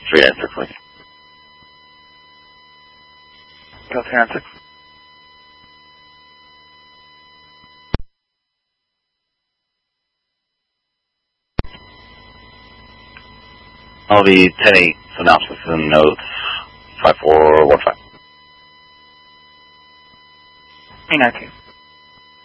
396, please. Go 396. I'll be 10-8 synopsis and notes 5415. 392.